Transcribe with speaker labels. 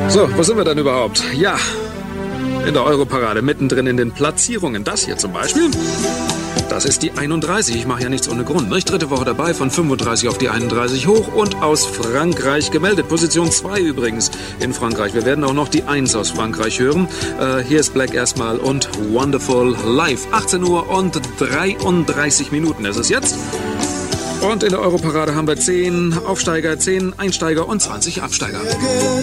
Speaker 1: So, wo sind wir denn überhaupt? Ja, in der Europarade, mittendrin in den Platzierungen. Das hier zum Beispiel, das ist die 31. Ich mache ja nichts ohne Grund, nicht? Dritte Woche dabei, von 35 auf die 31 hoch und aus Frankreich gemeldet. Position 2 übrigens in Frankreich. Wir werden auch noch die 1 aus Frankreich hören. Hier ist Black erstmal und Wonderful Life. 18 Uhr und 33 Minuten ist es jetzt. Und in der Europarade haben wir 10 Aufsteiger, 10 Einsteiger und 20 Absteiger.